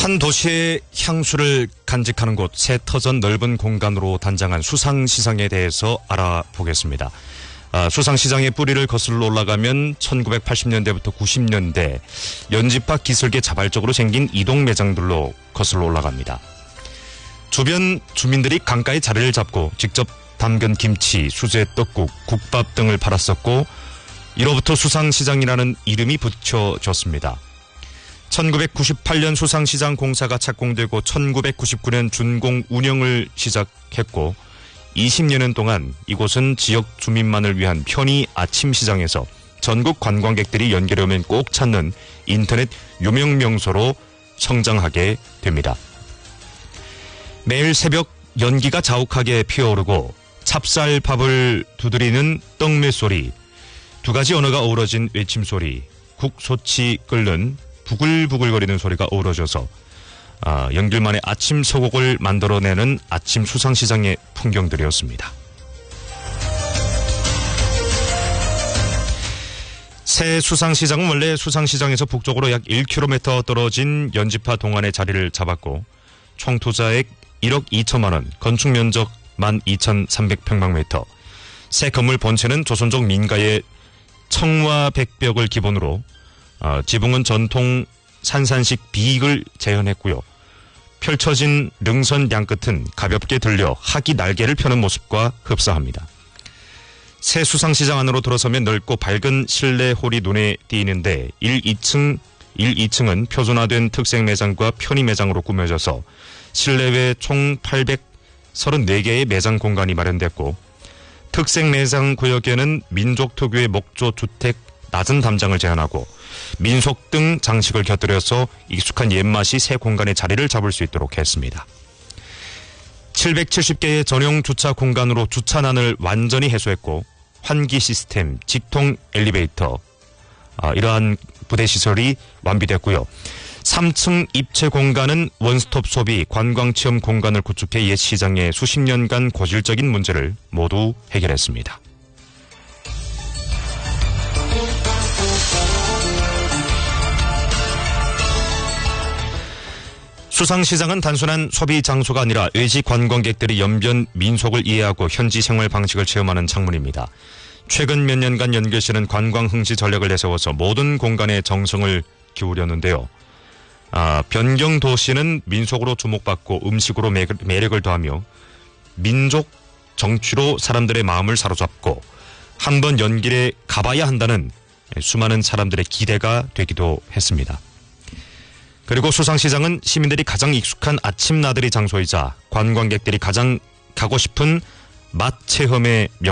한 도시의 향수를 간직하는 곳, 새 터전 넓은 공간으로 단장한 수상시장에 대해서 알아보겠습니다. 수상시장의 뿌리를 거슬러 올라가면 1980년대부터 90년대 연지파 기슭에 자발적으로 생긴 이동 매장들로 거슬러 올라갑니다. 주변 주민들이 강가에 자리를 잡고 직접 담근 김치, 수제 떡국, 국밥 등을 팔았었고 이로부터 수상시장이라는 이름이 붙여졌습니다. 1998년 수상시장 공사가 착공되고 1999년 준공 운영을 시작했고 20여년 동안 이곳은 지역 주민만을 위한 편의 아침 시장에서 전국 관광객들이 연결해 오면 꼭 찾는 인터넷 유명 명소로 성장하게 됩니다. 매일 새벽 연기가 자욱하게 피어오르고 찹쌀밥을 두드리는 떡매 소리, 두 가지 언어가 어우러진 외침 소리, 국소치 끓는 부글부글거리는 소리가 어우러져서 연길만의 아침 소곡을 만들어내는 아침 수상시장의 풍경들이었습니다. 새 수상시장은 원래 수상시장에서 북쪽으로 약 1km 떨어진 연지파 동안에 자리를 잡았고 총 투자액 1억 2천만 원, 건축 면적 12,300평방미터, 새 건물 본체는 조선족 민가의 청와 백벽을 기본으로 지붕은 전통 산산식 비익을 재현했고요. 펼쳐진 능선 양끝은 가볍게 들려 학이 날개를 펴는 모습과 흡사합니다. 새 수상시장 안으로 들어서면 넓고 밝은 실내 홀이 눈에 띄는데 1, 2층은 표준화된 특색 매장과 편의 매장으로 꾸며져서 실내외 총 834개의 매장 공간이 마련됐고 특색 매장 구역에는 민족 특유의 목조 주택 낮은 담장을 제한하고 민속 등 장식을 곁들여서 익숙한 옛맛이 새 공간에 자리를 잡을 수 있도록 했습니다. 770개의 전용 주차 공간으로 주차난을 완전히 해소했고 환기 시스템, 직통 엘리베이터 이러한 부대 시설이 완비됐고요. 3층 입체 공간은 원스톱 소비, 관광체험 공간을 구축해 옛 시장의 수십 년간 고질적인 문제를 모두 해결했습니다. 수상시장은 단순한 소비 장소가 아니라 외지 관광객들이 연변 민속을 이해하고 현지 생활 방식을 체험하는 창문입니다. 최근 몇 년간 연결시는 관광 흥지 전략을 내세워서 모든 공간에 정성을 기울였는데요. 변경 도시는 민속으로 주목받고 음식으로 매력을 더하며 민족 정취로 사람들의 마음을 사로잡고 한번 연길에 가봐야 한다는 수많은 사람들의 기대가 되기도 했습니다. 그리고 수상시장은 시민들이 가장 익숙한 아침 나들이 장소이자 관광객들이 가장 가고 싶은 맛 체험의